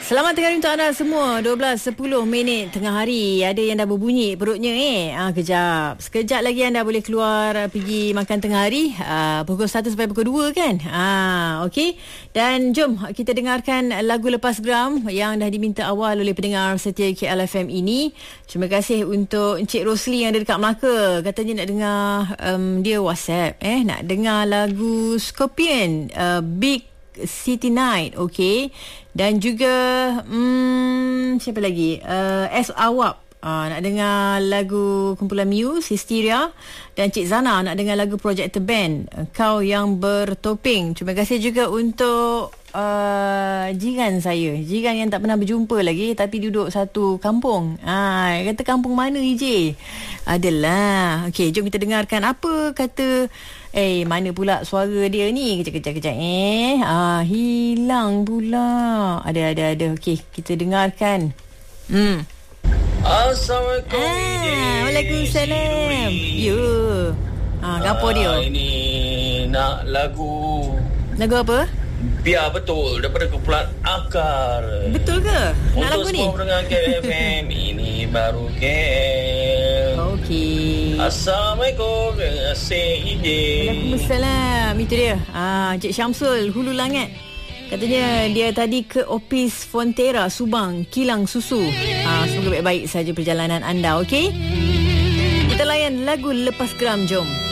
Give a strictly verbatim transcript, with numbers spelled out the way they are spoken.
Selamat tengah hari untuk anda semua. dua belas sepuluh minit tengah hari. Ada yang dah berbunyi perutnya eh. Ah, kejap. Sekejap lagi anda boleh keluar uh, pergi makan tengah hari. Uh, pukul satu sampai pukul dua kan. Ah, okey. Dan jom kita dengarkan lagu Lepas Geram yang dah diminta awal oleh pendengar setia K L F M ini. Terima kasih untuk Encik Rosli yang ada dekat Melaka. Katanya nak dengar um, dia WhatsApp eh nak dengar lagu Scorpion, uh, Big City Night, okey. Dan juga hmm, siapa lagi? Uh, S Awap uh, nak dengar lagu kumpulan Muse, Hysteria. Dan Cik Zana nak dengar lagu Projector Band, Kau Yang Bertopeng. Terima kasih juga untuk uh, jiran saya, jiran yang tak pernah berjumpa lagi tapi duduk satu kampung. Ah, kata kampung mana I J? Adalah. Okey, jom kita dengarkan apa kata. Eh, mana pula suara dia ni? Kejap-kejap-kejap eh. Ah, hilang pula. Ada, ada, ada. Okey, kita dengarkan. Hmm. Assalamualaikum. Ah, Waalaikumsalam. Ya. Ah, gapo dia? Ini nak lagu. Lagu apa? Biar betul daripada kumpulan Akar. Betul ke? Nak lagu ni? Untuk semua pendengar K L F M, ini baru K L. Okey. Assalamualaikum. Terima kasih I J. Waalaikumsalam. Itu dia. Ah, Cik Syamsul, Hulu Langat. Katanya dia tadi ke Opis Fonterra, Subang, kilang susu. Ah, semoga baik-baik saja perjalanan anda, okey? Kita layan lagu Lepas Geram, jom.